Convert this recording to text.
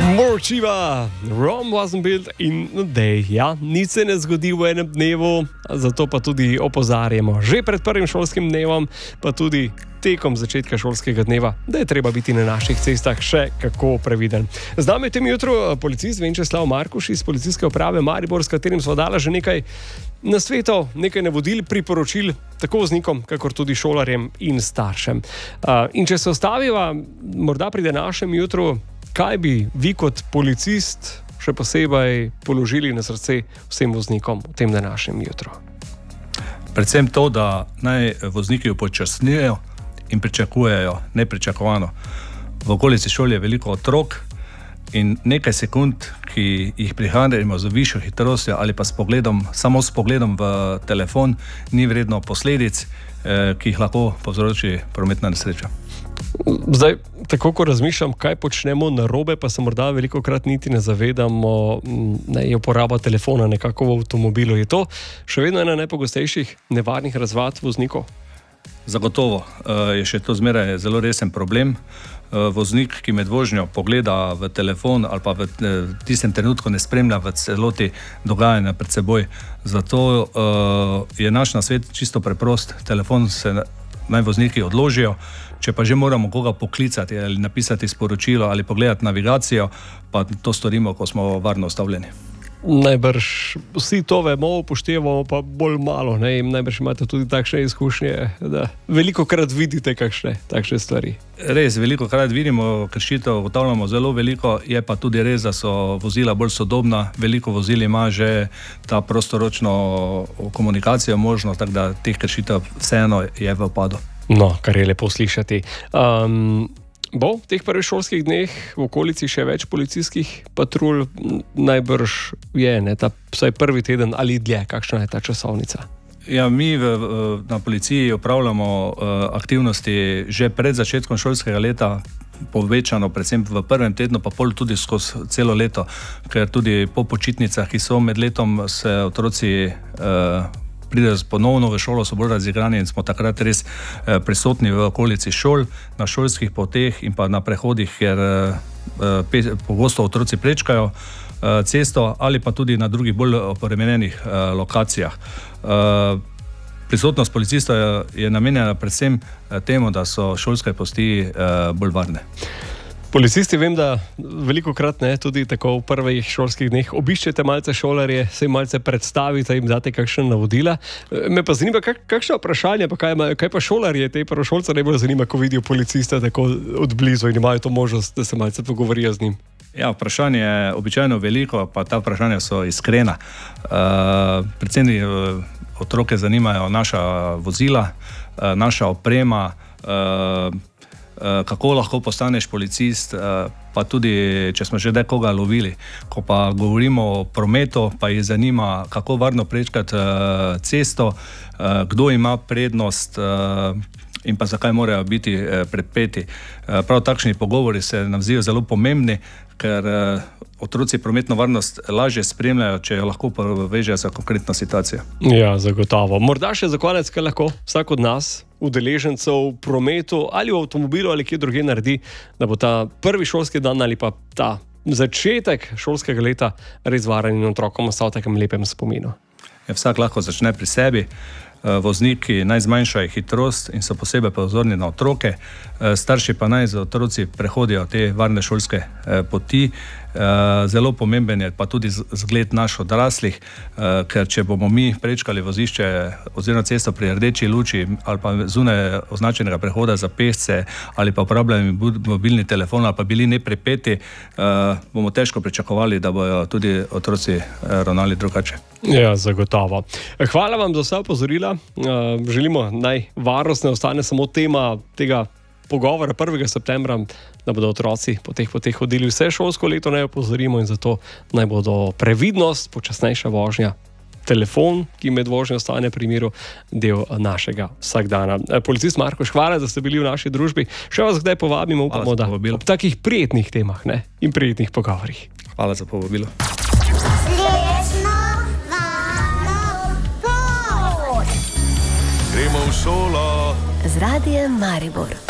Morčiva, Rome wasn't built in a day. Ja, nič se ne zgodi v enem dnevu, zato pa tudi opozarjamo že pred prvim šolskim dnevom, pa tudi tekom začetka šolskega dneva, da je treba biti na naših cestah še kako previden. Z nami je tem jutru policist Venčeslav Markuš iz Policijske uprave Maribor, s katerim smo dala že nekaj nasvetov, nekaj navodil, priporočil tako voznikom, kakor tudi šolarjem in staršem. In če se ostaviva morda pri današnjem jutru, kaj bi vi kot policist še posebej položili na srce vsem voznikom v tem današnjem jutru? Predvsem to, da naj vozniki upočasnjujejo in pričakujejo nepričakovano. V okolici šol je veliko otrok in nekaj sekund, ki jih prihranimo z višjo hitrostjo ali pa samo s pogledom v telefon, ni vredno posledic, ki jih lahko povzroči prometna nesreča. Zdaj, tako ko razmišljam, kaj počnemo narobe, pa se morda velikokrat niti ne zavedamo, je uporaba telefona nekako v avtomobilu. Je to še vedno ena najpogostejših nevarnih razvad voznikov? Zagotovo je še to zmeraj zelo resen problem. Voznik, ki med vožnjo pogleda v telefon ali pa v tistem trenutku ne spremlja v celoti dogajanja pred seboj. Zato je naš nasvet čisto preprost. Telefon naj vozniki odložijo. Če pa že moramo koga poklicati ali napisati sporočilo ali pogledati navigacijo, pa to storimo, ko smo varno ustavljeni. Najbrž vsi to vemo, upoštevamo pa bolj malo. Najbrž imate tudi takšne izkušnje, da velikokrat vidite kakšne takšne stvari. Res, velikokrat vidimo kršitev, ugotavljamo zelo veliko, je pa tudi res, da so vozila bolj sodobna, veliko vozil ima že ta prostoročno komunikacijo možno, tako da teh kršitev vseeno je v upadu. No, kar je lepo slišati. Bo v teh prvih šolskih dneh v okolici še več policijskih patrulj? Najbrž je, vsaj prvi teden ali dlje, kakšna je ta časovnica? Ja, mi na policiji opravljamo aktivnosti že pred začetkom šolskega leta, povečano predvsem v prvem tednu, pa pol tudi skozi celo leto, ker tudi po počitnicah, ki so med letom, se otroci pridejo ponovno v šolo, so bolj razigrani in smo takrat res prisotni v okolici šol, na šolskih poteh in pa na prehodih, kjer pogosto otroci prečkajo cesto ali pa tudi na drugih bolj obremenjenih lokacijah. Prisotnost policistov je namenjena predvsem temu, da so šolske posti bolj varne. Policisti, vem, da velikokrat tudi tako v prvih šolskih dneh obiščete malce šolarje, se jim malce predstavite, jim date kakšne navodila. Me pa zanima, kakšno vprašanje, pa kaj pa šolarje, te prvošolce najbolj zanima, ko vidijo policista tako od blizu in imajo to možnost, da se malce pogovorijo z njim. Ja, vprašanje je običajno veliko, pa ta vprašanja so iskrena. Predvsem otroke zanimajo naša vozila, naša oprema, kako lahko postaneš policist, pa tudi, če smo že koga lovili. Ko pa govorimo o prometu, pa jih zanima, kako varno prečkati cesto, kdo ima prednost in pa zakaj morajo biti predpeti. Prav takšni pogovori se nam zdijo zelo pomembni, ker otroci prometno varnost lažje spremljajo, če jo lahko povežejo za konkretno situacijo. Ja, zagotovo. Morda še za konec, kaj lahko vsak od nas, udeležencev v prometu ali v avtomobilu ali kje drugje naredi, da bo ta prvi šolski dan ali pa ta začetek šolskega leta res varen in otrokom ostal v takem lepem spominu. Ja, vsak lahko začne pri sebi. Vozniki naj zmanjšajo hitrost in so posebej pozorni na otroke, starši pa naj z otroci prehodijo te varne šolske poti. Zelo pomemben je pa tudi zgled naš odraslih, ker če bomo mi prečkali vozišče oziroma cesto pri rdeči luči ali pa zunaj označenega prehoda za pešce ali pa uporabljali mobilni telefon ali pa bili nepripeti, bomo težko pričakovali, da bojo tudi otroci ravnali drugače. Ja, zagotovo. Hvala vam za vsa opozorila. Želimo, naj varnost ne ostane samo tema tega pogovora 1. septembra, da bodo otroci po teh poteh hodili vse šolsko leto, naj opozorimo, in zato naj bodo previdnost, počasnejša vožnja, telefon, ki med vožnjo ostane pri miru, del našega vsakdana. Policist Markuš, hvala, da ste bili v naši družbi. Še vas kdaj povabimo, upamo, da ob takih prijetnih temah in prijetnih pogovorih. Hvala za povabilo. Gremo v šolo z Radiem Maribor.